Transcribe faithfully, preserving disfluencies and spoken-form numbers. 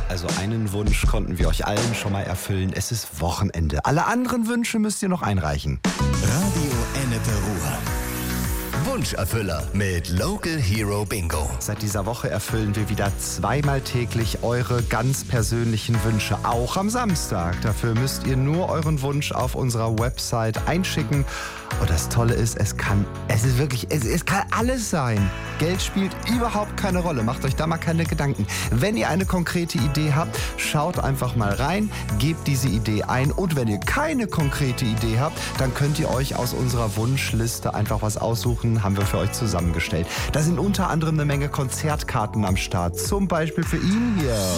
Also einen Wunsch konnten wir euch allen schon mal erfüllen. Es ist Wochenende. Alle anderen Wünsche müsst ihr noch einreichen. Radio Ennepe Ruhr. Wunscherfüller mit Local Hero Bingo. Seit dieser Woche erfüllen wir wieder zweimal täglich eure ganz persönlichen Wünsche, auch am Samstag. Dafür müsst ihr nur euren Wunsch auf unserer Website einschicken. Und das Tolle ist, es kann, es ist wirklich, es, es kann alles sein. Geld spielt überhaupt keine Rolle. Macht euch da mal keine Gedanken. Wenn ihr eine konkrete Idee habt, schaut einfach mal rein, gebt diese Idee ein. Und wenn ihr keine konkrete Idee habt, dann könnt ihr euch aus unserer Wunschliste einfach was aussuchen, haben wir für euch zusammengestellt. Da sind unter anderem eine Menge Konzertkarten am Start. Zum Beispiel für ihn hier.